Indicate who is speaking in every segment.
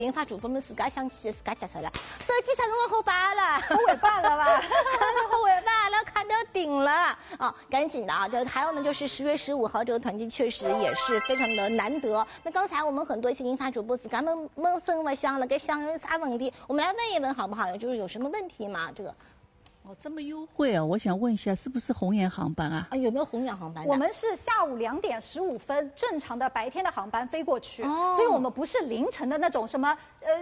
Speaker 1: 银发主播们自家想起自家接受了，手机啥辰光好摆了？
Speaker 2: 后尾巴了吧？
Speaker 1: 后尾巴了，看到顶了啊！赶紧的啊！这还有呢，就是10月15号这个团建确实也是非常的难得。那刚才我们很多一些银发主播自家闷声不响了，该想啥问题，我们来问一问好不好？就是有什么问题吗？这个。
Speaker 3: 哦，这么优惠啊！我想问一下，是不是红眼航班啊？
Speaker 1: 啊，有没有红眼航班？
Speaker 2: 我们是下午2点15分正常的白天的航班飞过去，所以我们不是凌晨的那种什么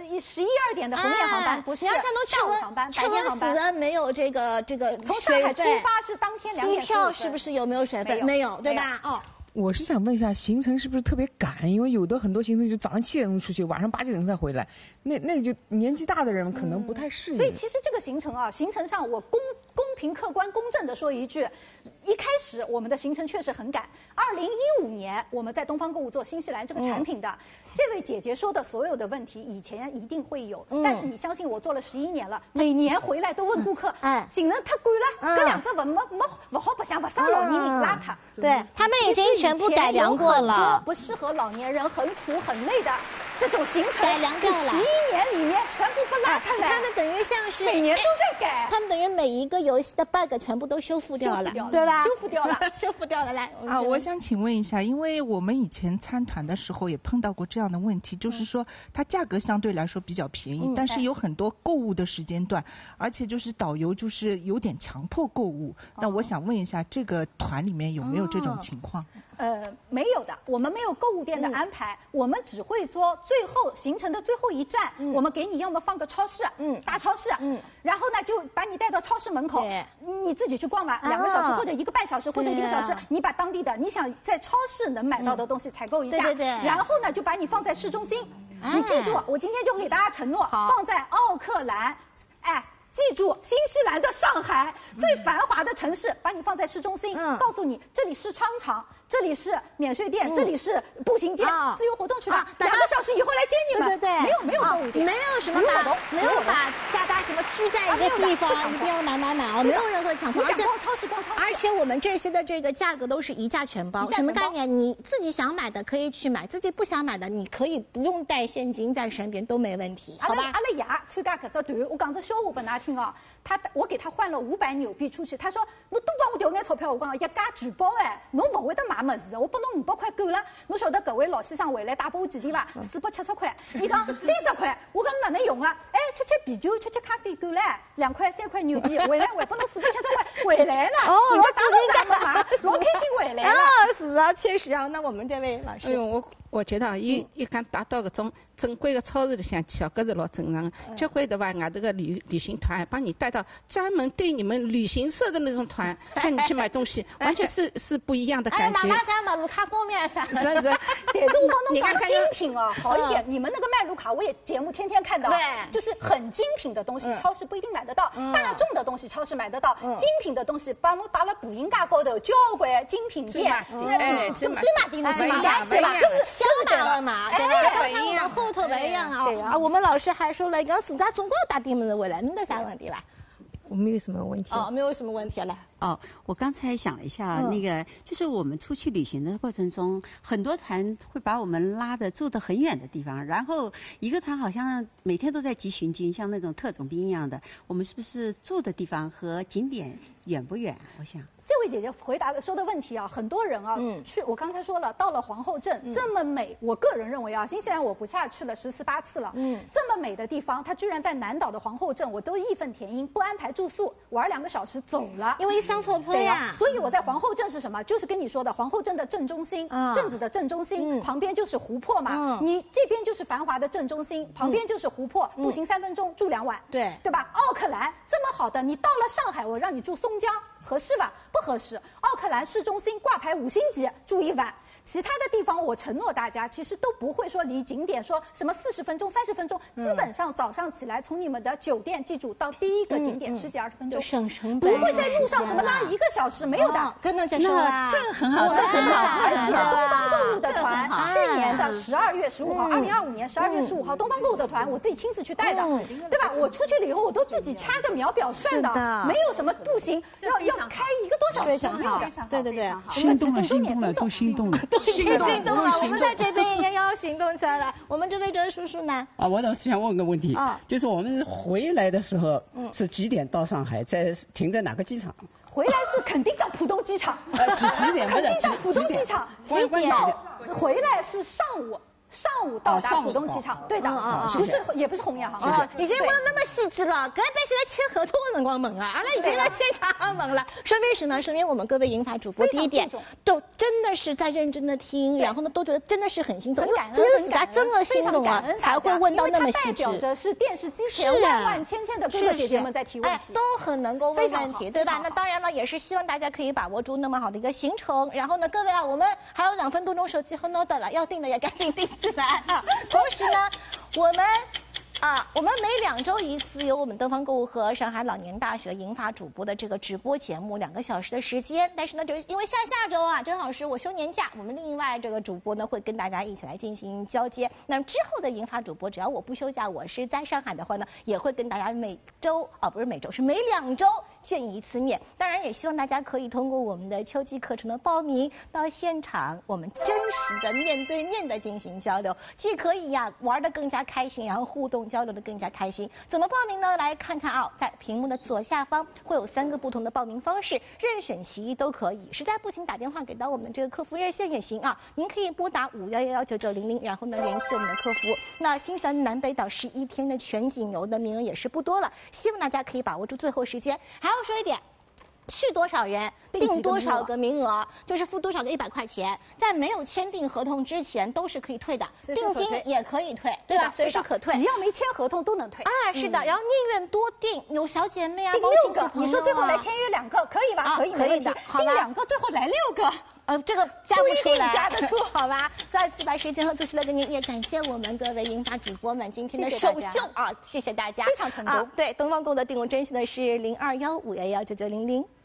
Speaker 2: 11、2点的红眼航班，不是。
Speaker 1: 你要像都
Speaker 2: 下午航班、白天航班。
Speaker 1: 死没有这个
Speaker 2: 从上海出发是当天2点15分。
Speaker 1: 机票是不是有没有水费？没有，对吧？哦。
Speaker 4: 我是想问一下，行程是不是特别赶？因为有的很多行程就早上7点钟出去，晚上8、9点才回来，那就年纪大的人可能不太适应。
Speaker 2: 所以其实这个行程啊，行程上我公平、客观、公正的说一句，一开始我们的行程确实很赶。2015年我们在东方购物做新西兰这个产品的，这位姐姐说的所有的问题，以前一定会有，但是你相信我做了11年了，每年回来都问顾客，行程太赶了，这2只不好白相，不伤老年人邋遢。
Speaker 1: 对他们已经全部改良过了，
Speaker 2: 不适合老年人、很苦很累的这种行程，
Speaker 1: 改良掉了。
Speaker 2: 11年里面全部不邋遢了。
Speaker 1: 他们等于像是
Speaker 2: 每年都在改，
Speaker 1: 他们等于每一个游戏的 bug 全部都修复掉了，对吧？
Speaker 2: 修复掉了，
Speaker 1: 修复掉了。来
Speaker 5: 啊，我想请问一下，因为我们以前参团的时候也碰到过这样的问题，就是说它价格相对来说比较便宜，但是有很多购物的时间段，而且就是导游就是有点强迫购物。那我想问一下，这个团里面有没有这种情况？
Speaker 2: 没有的，我们没有购物店的安排，我们只会说最后行程的最后一站，我们给你要么放个超市，大超市，然后呢就把你带到超市门口，你自己去逛吧，2个小时或者1个半小时或者1个小时，你把当地的你想在超市能买到的东西采购一下，然后呢就把你放在市中心，你记住，我今天就给大家承诺，放在奥克兰，记住，新西兰的上海最繁华的城市，把你放在市中心，告诉你这里是商场，这里是免税店，这里是步行街，自由活动去吧。2个小时以后来接你们。对，没有购物店，
Speaker 1: 没有什么没有把大家什么聚在一个地方，一定要买啊，没有任何强迫。
Speaker 2: 你想逛超市逛超市。
Speaker 1: 而且我们这些的这个价格都是一价全包，什么概念？你自己想买的可以去买，自己不想买的你可以不用带现金在身边都没问题，好吧？
Speaker 2: 阿拉爷参加搿只团，我讲只笑话拨㑚听哦。我给他换了500纽币出去，他说侬多帮我调眼钞票，我讲一家全包侬不会得买么子，我拨侬500块够了。侬晓得搿位老先生回来带拨我几钿伐？470块，伊讲30块，我讲哪能用啊？吃啤酒，吃咖啡够了，2块3块纽币，回来还拨侬470块，回来了。人家打不打，老开心回来了。
Speaker 1: 是啊，确实啊。那我们这位老师，
Speaker 3: 我觉得啊，伊讲带到搿种正规的超市里向去，搿是老正常的。交关对伐？外头个旅行团把你带到专门对你们旅行社的那种团，叫你去买东西，完全是不一样的感觉。
Speaker 1: 马路卡封面啥？
Speaker 2: 是。但是我帮侬讲精品哦，好一点。你们那个卖路卡，我也节目天天看到，就是很精品的东西，超市不一定买得到；大众的东西，超市买得到；精品的东西，帮侬摆了步行街高头，交关精品店，专卖店侬去买，对吧？
Speaker 1: 相打的嘛，对吧？刚才我们后头不一样啊。我们老师还说了，讲自家总归要带点么子回来，侬有啥问题吧？
Speaker 6: 我没有什么问题。
Speaker 1: 没有什么问题了。
Speaker 7: 我刚才想了一下，就是我们出去旅行的过程中，很多团会把我们拉的住得很远的地方，然后一个团好像每天都在集巡军，像那种特种兵一样的。我们是不是住的地方和景点远不远？我想。
Speaker 2: 这位姐姐说的问题啊，很多人啊，我刚才说了，到了皇后镇这么美，我个人认为啊，新西兰我不下去了14、8次了，这么美的地方，它居然在南岛的皇后镇，我都义愤填膺，不安排住宿，玩2个小时走了，
Speaker 1: 因为一上错坡呀。
Speaker 2: 所以我在皇后镇是什么？就是跟你说的皇后镇的正中心，镇子的正中心，旁边就是湖泊嘛，你这边就是繁华的正中心，旁边就是湖泊，步行3分钟，住2晚，对吧？奥克兰这么好的，你到了上海，我让你住松江。合适吧？不合适。奥克兰市中心挂牌5星级，住1晚。其他的地方，我承诺大家，其实都不会说离景点说什么40分钟、30分钟，基本上早上起来从你们的酒店，记住到第一个景点10几20分钟，
Speaker 1: 省成本，
Speaker 2: 不会在路上什么拉1个小时，没有的。
Speaker 1: 跟着接受啊，
Speaker 7: 这个很好，
Speaker 2: 这很好。而且东方购物的团，去年的12月15号，2025年12月15号，东方购物的团，我自己亲自去带的，对吧？我出去了以后，我都自己掐着秒表算的，没有什么步行要开1个多小时，
Speaker 1: 非常好，对，
Speaker 4: 心动了，都心动了。
Speaker 1: 心动了，我们在这边也要行动起来了。我们这位这位叔叔呢？
Speaker 6: 啊，我倒是想问个问题，就是我们回来的时候是几点到上海？停在哪个机场？
Speaker 2: 回来是肯定到浦东机场，
Speaker 6: 几点？
Speaker 2: 肯定到浦东机场，几点？回来是上午到达浦东机场，对的不是也不是红眼航。
Speaker 1: 已经问得那么细致了，该被现在签合同的辰光问啊，阿拉已经在现场问了。说明什么？说明我们各位银发主播第一点都真的是在认真的听，然后呢都觉得真的是很心动，
Speaker 2: 很感恩，
Speaker 1: 就是他真的心动啊，才会问到那么细致。
Speaker 2: 代表着是电视机前万万千千的哥哥姐姐们在提问题，
Speaker 1: 都很能够问问题，对吧？那当然了，也是希望大家可以把握住那么好的一个行程。然后呢，各位啊，我们还有2分多钟手机很 note 了，要订的也赶紧订起来啊。同时呢，我们每2周一次有我们东方购物和上海老年大学银发主播的这个直播节目2个小时的时间。但是呢，因为下周啊，正好是我休年假，我们另外这个主播呢会跟大家一起来进行交接。那么之后的银发主播，只要我不休假，我是在上海的话呢，也会跟大家每2周见一次面。当然也希望大家可以通过我们的秋季课程的报名到现场，我们真实的面对面的进行交流，既可以玩得更加开心，然后互动交流的更加开心。怎么报名呢？来看看在屏幕的左下方会有3个不同的报名方式，任选其一都可以。实在不行打电话给到我们的这个客服热线也行啊，您可以拨打51119900，然后呢联系我们的客服。那新西兰南北岛11天的全景游的名额也是不多了，希望大家可以把握住最后时间。还要说一点，去多少人订多少个名额，就是付多少个100块钱，在没有签订合同之前都是可以退的，定金也可以退，对吧？随时可退，
Speaker 2: 只要没签合同都能退。
Speaker 1: 是的。然后宁愿多订，有小姐妹啊，
Speaker 2: 订6个，你说最后来签约2个，可以吧？可以的。订2个，最后来6个。
Speaker 1: 这个加不出来，
Speaker 2: 加得出，
Speaker 1: 好吧？再次把时间和主持了给您，也感谢我们各位银发主播们今天的首秀啊，谢谢大家，
Speaker 2: 非常成功。
Speaker 1: 对，东方购的订购专线呢是0215119900。